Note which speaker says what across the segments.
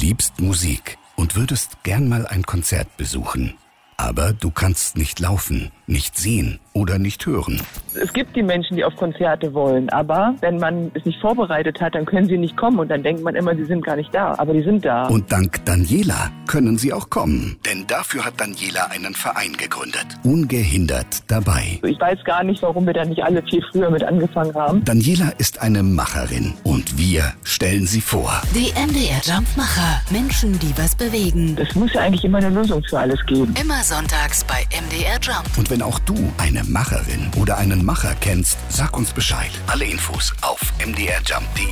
Speaker 1: liebst Musik und würdest gern mal ein Konzert besuchen. Aber du kannst nicht laufen, nicht sehen oder nicht hören.
Speaker 2: Es gibt die Menschen, die auf Konzerte wollen, aber wenn man es nicht vorbereitet hat, dann können sie nicht kommen und dann denkt man immer, sie sind gar nicht da, aber die sind da.
Speaker 1: Und dank Daniela können sie auch kommen, denn dafür hat Daniela einen Verein gegründet. Ungehindert dabei.
Speaker 2: Ich weiß gar nicht, warum wir da nicht alle viel früher mit angefangen haben.
Speaker 1: Daniela ist eine Macherin und wir stellen sie vor.
Speaker 3: Die MDR Jump-Macher. Menschen, die was bewegen.
Speaker 2: Es muss ja eigentlich immer eine Lösung für alles geben.
Speaker 3: Immer sonntags bei MDR Jump.
Speaker 1: Und wenn auch du eine Macherin oder einen Macher kennst, sag uns Bescheid. Alle Infos auf mdrjump.de.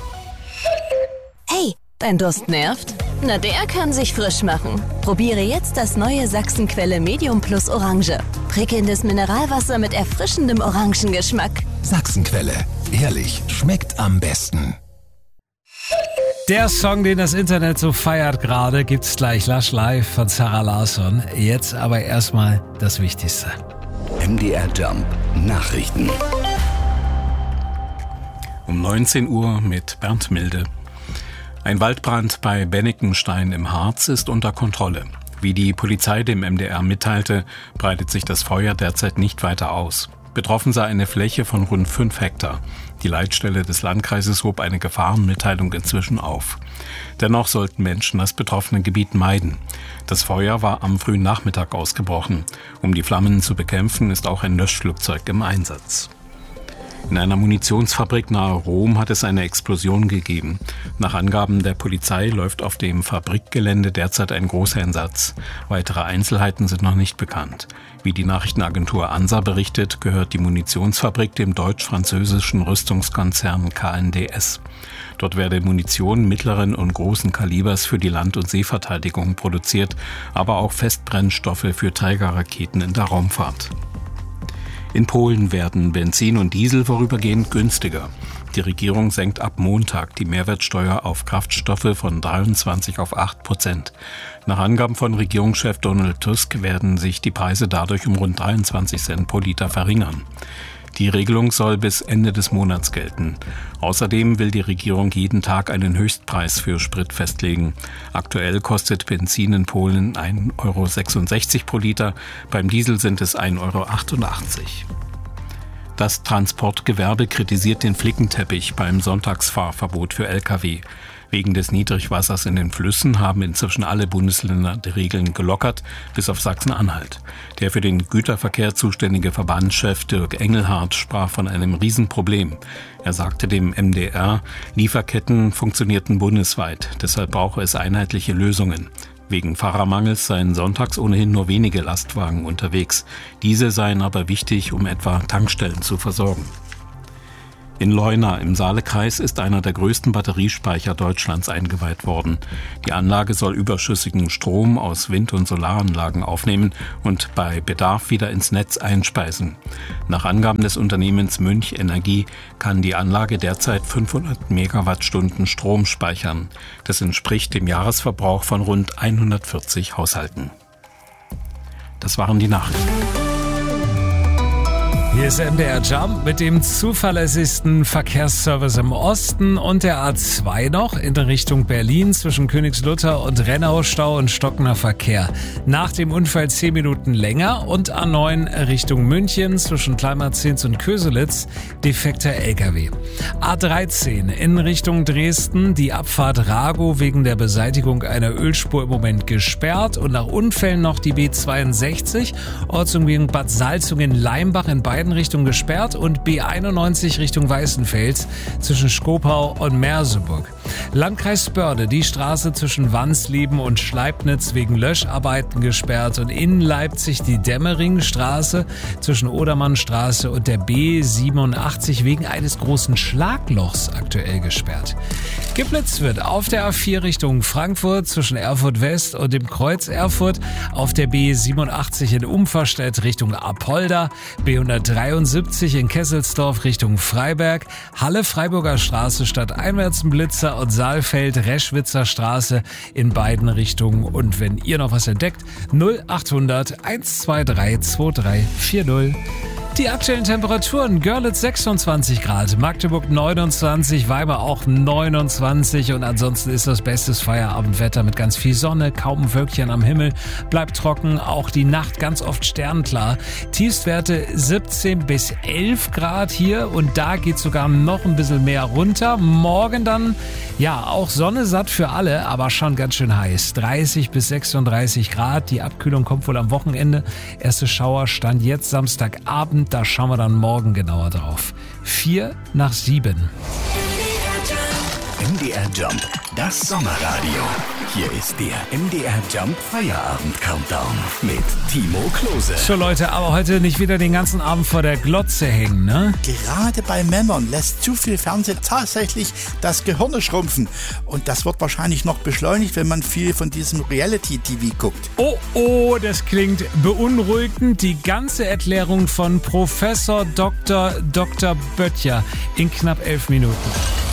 Speaker 4: Hey, dein Durst nervt? Na, der kann sich frisch machen. Probiere jetzt das neue Sachsenquelle Medium Plus Orange. Prickelndes Mineralwasser mit erfrischendem Orangengeschmack.
Speaker 5: Sachsenquelle. Ehrlich, schmeckt am besten.
Speaker 6: Der Song, den das Internet so feiert gerade, gibt's gleich Lush Live von Zara Larsson. Jetzt aber erstmal das Wichtigste.
Speaker 1: MDR Jump Nachrichten.
Speaker 7: Um 19 Uhr mit Bernd Milde. Ein Waldbrand bei Bennikenstein im Harz ist unter Kontrolle. Wie die Polizei dem MDR mitteilte, breitet sich das Feuer derzeit nicht weiter aus. Betroffen sei eine Fläche von rund 5 Hektar. Die Leitstelle des Landkreises hob eine Gefahrenmitteilung inzwischen auf. Dennoch sollten Menschen das betroffene Gebiet meiden. Das Feuer war am frühen Nachmittag ausgebrochen. Um die Flammen zu bekämpfen, ist auch ein Löschflugzeug im Einsatz. In einer Munitionsfabrik nahe Rom hat es eine Explosion gegeben. Nach Angaben der Polizei läuft auf dem Fabrikgelände derzeit ein Großeinsatz. Weitere Einzelheiten sind noch nicht bekannt. Wie die Nachrichtenagentur ANSA berichtet, gehört die Munitionsfabrik dem deutsch-französischen Rüstungskonzern KNDS. Dort werde Munition mittleren und großen Kalibers für die Land- und Seeverteidigung produziert, aber auch Festbrennstoffe für Trägerraketen in der Raumfahrt. In Polen werden Benzin und Diesel vorübergehend günstiger. Die Regierung senkt ab Montag die Mehrwertsteuer auf Kraftstoffe von 23 auf 8%. Nach Angaben von Regierungschef Donald Tusk werden sich die Preise dadurch um rund 23 Cent pro Liter verringern. Die Regelung soll bis Ende des Monats gelten. Außerdem will die Regierung jeden Tag einen Höchstpreis für Sprit festlegen. Aktuell kostet Benzin in Polen 1,66 € pro Liter, beim Diesel sind es 1,88 €. Das Transportgewerbe kritisiert den Flickenteppich beim Sonntagsfahrverbot für Lkw. Wegen des Niedrigwassers in den Flüssen haben inzwischen alle Bundesländer die Regeln gelockert, bis auf Sachsen-Anhalt. Der für den Güterverkehr zuständige Verbandschef Dirk Engelhardt sprach von einem Riesenproblem. Er sagte dem MDR, Lieferketten funktionierten bundesweit, deshalb brauche es einheitliche Lösungen. Wegen Fahrermangels seien sonntags ohnehin nur wenige Lastwagen unterwegs. Diese seien aber wichtig, um etwa Tankstellen zu versorgen. In Leuna im Saalekreis ist einer der größten Batteriespeicher Deutschlands eingeweiht worden. Die Anlage soll überschüssigen Strom aus Wind- und Solaranlagen aufnehmen und bei Bedarf wieder ins Netz einspeisen. Nach Angaben des Unternehmens Münch Energie kann die Anlage derzeit 500 Megawattstunden Strom speichern. Das entspricht dem Jahresverbrauch von rund 140 Haushalten. Das waren die Nachrichten.
Speaker 6: Hier ist MDR Jump mit dem zuverlässigsten Verkehrsservice im Osten und der A2 noch in Richtung Berlin zwischen Königslutter und Rennau-Stau und stockender Verkehr. Nach dem Unfall 10 Minuten länger und A9 Richtung München zwischen Kleinmarzens und Köselitz defekter LKW. A13 in Richtung Dresden, die Abfahrt Ragow wegen der Beseitigung einer Ölspur im Moment gesperrt und nach Unfällen noch die B62 Ortsumgehung Bad Salzungen-Leimbach in beiden Richtungen gesperrt und B91 Richtung Weißenfels zwischen Schkopau und Merseburg. Landkreis Börde, die Straße zwischen Wansleben und Schleibnitz wegen Löscharbeiten gesperrt und in Leipzig die Dämmeringstraße zwischen Odermannstraße und der B87 wegen eines großen Schlaglochs aktuell gesperrt. Geblitzt wird auf der A4 Richtung Frankfurt zwischen Erfurt West und dem Kreuz Erfurt, auf der B87 in Umverstedt Richtung Apolda, B173 in Kesselsdorf Richtung Freiberg, Halle-Freiburger Straße stadteinwärts ein Blitzer und Saalfeld-Reschwitzer Straße in beiden Richtungen. Und wenn ihr noch was entdeckt, 0800 123 2340. Die aktuellen Temperaturen: Görlitz 26 Grad, Magdeburg 29, Weimar auch 29 und ansonsten ist das bestes Feierabendwetter mit ganz viel Sonne, kaum ein Wölkchen am Himmel, bleibt trocken, auch die Nacht ganz oft sternklar. Tiefstwerte 17 bis 11 Grad hier und da geht sogar noch ein bisschen mehr runter. Morgen dann, ja, auch Sonne satt für alle, aber schon ganz schön heiß. 30 bis 36 Grad, die Abkühlung kommt wohl am Wochenende. Erste Schauer stand jetzt Samstagabend. Da schauen wir dann morgen genauer drauf. 6:45.
Speaker 1: MDR Jump, das Sommerradio. Hier ist der MDR Jump Feierabend-Countdown mit Timo Klose.
Speaker 6: So Leute, aber heute nicht wieder den ganzen Abend vor der Glotze hängen, ne?
Speaker 8: Gerade bei Männern lässt zu viel Fernsehen tatsächlich das Gehirn schrumpfen. Und das wird wahrscheinlich noch beschleunigt, wenn man viel von diesem Reality-TV guckt.
Speaker 6: Oh, das klingt beunruhigend. Die ganze Erklärung von Professor Dr. Böttcher in knapp 11 Minuten.